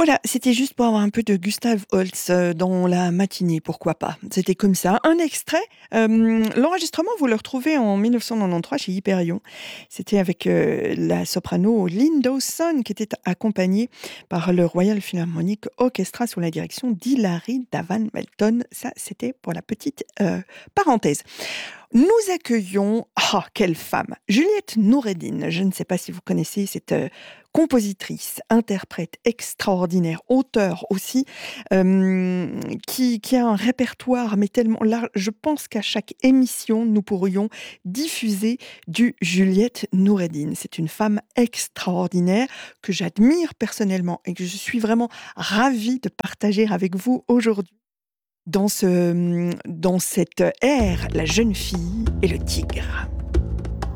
Voilà, c'était juste pour avoir un peu de Gustave Holst dans la matinée, pourquoi pas. C'était comme ça. Un extrait, l'enregistrement, vous le retrouvez en 1993 chez Hyperion. C'était avec la soprano Lynn Dawson qui était accompagnée par le Royal Philharmonic Orchestra sous la direction d'Hilary Davan Melton. Ça, c'était pour la petite parenthèse. Nous accueillons, ah, quelle femme, Juliette Noureddine. Je ne sais pas si vous connaissez cette compositrice, interprète extraordinaire, auteure aussi, qui a un répertoire, mais tellement large. Je pense qu'à chaque émission, nous pourrions diffuser du Juliette Noureddine. C'est une femme extraordinaire que j'admire personnellement et que je suis vraiment ravie de partager avec vous aujourd'hui. Dans cette ère, la jeune fille et le tigre.